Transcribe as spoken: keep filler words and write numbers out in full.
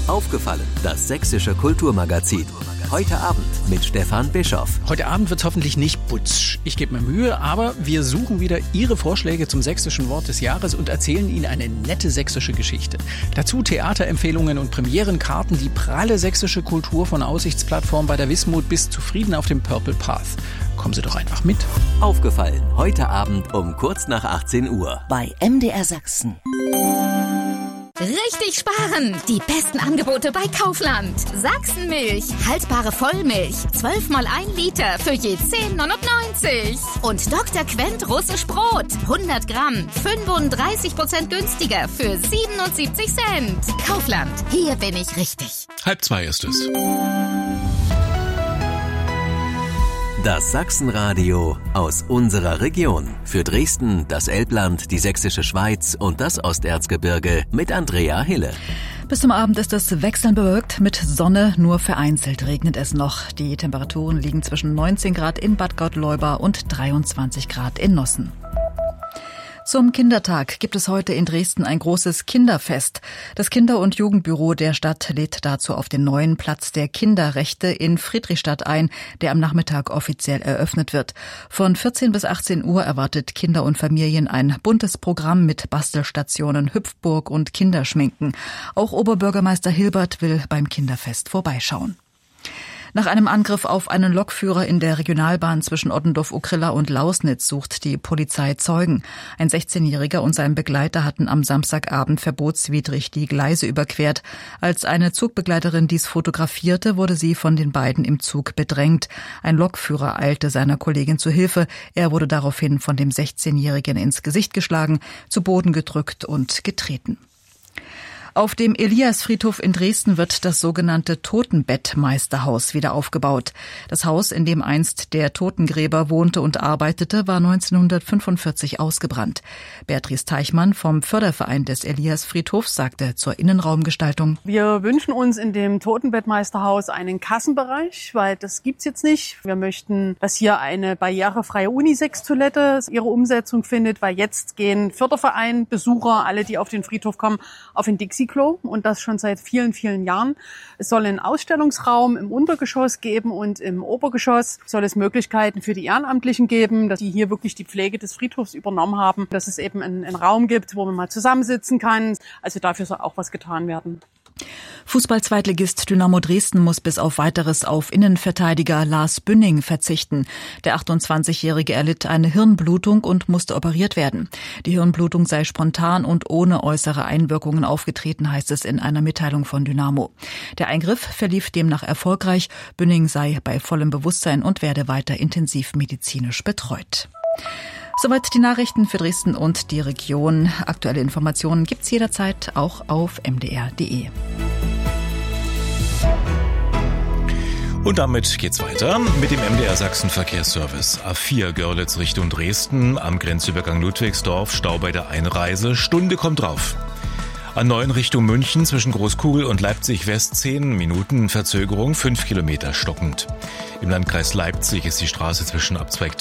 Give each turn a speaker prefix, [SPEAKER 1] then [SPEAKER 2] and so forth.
[SPEAKER 1] Aufgefallen, das sächsische Kulturmagazin. Heute Abend mit Stefan Bischoff.
[SPEAKER 2] Heute Abend wird's hoffentlich nicht putsch. Ich gebe mir Mühe, aber wir suchen wieder Ihre Vorschläge zum sächsischen Wort des Jahres und erzählen Ihnen eine nette sächsische Geschichte. Dazu Theaterempfehlungen und Premierenkarten, die pralle sächsische Kultur von Aussichtsplattform bei der Wismut bis zufrieden auf dem Purple Path. Kommen Sie doch einfach mit.
[SPEAKER 1] Aufgefallen, heute Abend um kurz nach achtzehn Uhr.
[SPEAKER 3] Bei M D R Sachsen.
[SPEAKER 4] Richtig sparen! Die besten Angebote bei Kaufland. Sachsenmilch, haltbare Vollmilch, zwölf mal ein Liter für je zehn neunundneunzig. Und Doktor Quent russisch Brot, hundert Gramm, fünfunddreißig Prozent günstiger für siebenundsiebzig Cent. Kaufland, hier bin ich richtig.
[SPEAKER 5] Halb zwei ist es.
[SPEAKER 1] Das Sachsenradio aus unserer Region. Für Dresden, das Elbland, die sächsische Schweiz und das Osterzgebirge mit Andrea Hille.
[SPEAKER 6] Bis zum Abend ist es wechselnd bewölkt mit Sonne, nur vereinzelt regnet es noch. Die Temperaturen liegen zwischen neunzehn Grad in Bad Gottleuba und dreiundzwanzig Grad in Nossen. Zum Kindertag gibt es heute in Dresden ein großes Kinderfest. Das Kinder- und Jugendbüro der Stadt lädt dazu auf den neuen Platz der Kinderrechte in Friedrichstadt ein, der am Nachmittag offiziell eröffnet wird. Von vierzehn bis achtzehn Uhr erwartet Kinder und Familien ein buntes Programm mit Bastelstationen, Hüpfburg und Kinderschminken. Auch Oberbürgermeister Hilbert will beim Kinderfest vorbeischauen. Nach einem Angriff auf einen Lokführer in der Regionalbahn zwischen Ottendorf-Okrilla und Lausnitz sucht die Polizei Zeugen. Ein sechzehnjähriger und sein Begleiter hatten am Samstagabend verbotswidrig die Gleise überquert. Als eine Zugbegleiterin dies fotografierte, wurde sie von den beiden im Zug bedrängt. Ein Lokführer eilte seiner Kollegin zu Hilfe. Er wurde daraufhin von dem sechzehnjährigen ins Gesicht geschlagen, zu Boden gedrückt und getreten. Auf dem Eliasfriedhof in Dresden wird das sogenannte Totenbettmeisterhaus wieder aufgebaut. Das Haus, in dem einst der Totengräber wohnte und arbeitete, war neunzehnhundertfünfundvierzig ausgebrannt. Beatrice Teichmann vom Förderverein des Eliasfriedhofs sagte zur Innenraumgestaltung:
[SPEAKER 7] Wir wünschen uns in dem Totenbettmeisterhaus einen Kassenbereich, weil das gibt's jetzt nicht. Wir möchten, dass hier eine barrierefreie Unisex-Toilette ihre Umsetzung findet, weil jetzt gehen Förderverein, Besucher, alle, die auf den Friedhof kommen, auf den Dixie und das schon seit vielen, vielen Jahren. Es soll einen Ausstellungsraum im Untergeschoss geben und im Obergeschoss soll es Möglichkeiten für die Ehrenamtlichen geben, dass die hier wirklich die Pflege des Friedhofs übernommen haben, dass es eben einen, einen Raum gibt, wo man mal zusammensitzen kann. Also dafür soll auch was getan werden.
[SPEAKER 6] Fußball-Zweitligist Dynamo Dresden muss bis auf Weiteres auf Innenverteidiger Lars Bünning verzichten. Der achtundzwanzigjährige erlitt eine Hirnblutung und musste operiert werden. Die Hirnblutung sei spontan und ohne äußere Einwirkungen aufgetreten, heißt es in einer Mitteilung von Dynamo. Der Eingriff verlief demnach erfolgreich. Bünning sei bei vollem Bewusstsein und werde weiter intensiv medizinisch betreut. Soweit die Nachrichten für Dresden und die Region. Aktuelle Informationen gibt's jederzeit auch auf m d r punkt d e.
[SPEAKER 5] Und damit geht's weiter mit dem M D R Sachsen Verkehrsservice. A vier Görlitz Richtung Dresden, am Grenzübergang Ludwigsdorf, Stau bei der Einreise, Stunde kommt drauf. A neun Richtung München zwischen Großkugel und Leipzig West zehn Minuten Verzögerung, fünf Kilometer stockend. Im Landkreis Leipzig ist die Straße zwischen Abzweig